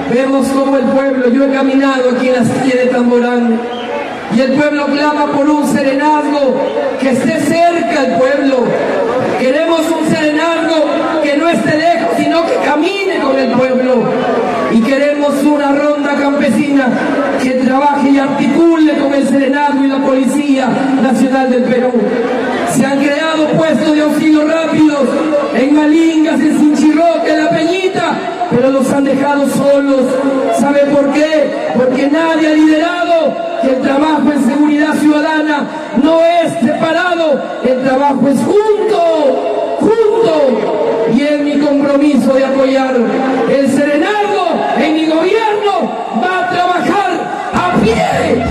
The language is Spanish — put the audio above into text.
Vemos como el pueblo, yo he caminado aquí en la silla de Tamborán, y el pueblo clama por un serenazgo que esté cerca al pueblo. Queremos un serenazgo que no esté lejos, sino que camine con el pueblo. Y queremos una ronda campesina que trabaje y articule con el serenazgo y la Policía Nacional del Perú. Se han creado puestos de auxilio rápidos en Malingas, en Sinchirroque, en La Peñita, pero los han dejado solos. ¿Sabe por qué? Porque nadie ha liderado que el trabajo en seguridad ciudadana no es separado, el trabajo es junto, junto. Y es mi compromiso de apoyar el serenazgo en mi gobierno. Va a trabajar a pie